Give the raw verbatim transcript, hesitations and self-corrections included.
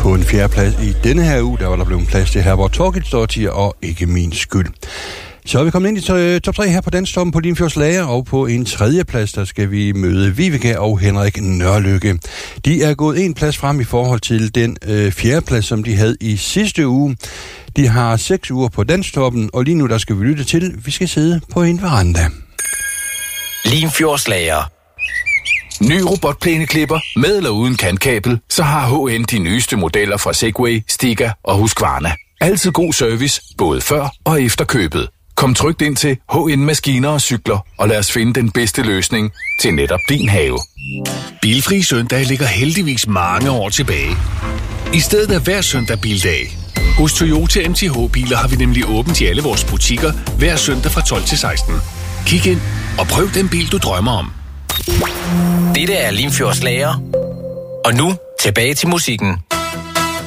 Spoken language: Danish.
På en fjerde plads i denne her uge, der var der blevet plads til Herbert Torgilsdottir og Ikke Min Skyld. Så er vi kommet ind i top tre her på Danstoppen på Limfjords Lager, og på en tredje plads, der skal vi møde Viveke og Henrik Nørlykke. De er gået en plads frem i forhold til den øh, fjerde plads, som de havde i sidste uge. De har seks uger på Danstoppen, og lige nu der skal vi lytte til, vi skal sidde på en veranda. Limfjords Lager. Ny robotplæneklipper med eller uden kantkabel, så har H N de nyeste modeller fra Segway, Stiga og Husqvarna. Altid god service, både før og efter købet. Kom trygt ind til H N Maskiner og Cykler, og lad os finde den bedste løsning til netop din have. Bilfri søndag ligger heldigvis mange år tilbage. I stedet er hver søndag bildag. Hos Toyota M T H-biler har vi nemlig åbent i alle vores butikker hver søndag fra tolv til seksten. Kig ind og prøv den bil, du drømmer om. Dette er Limfjords Lager. Og nu tilbage til musikken.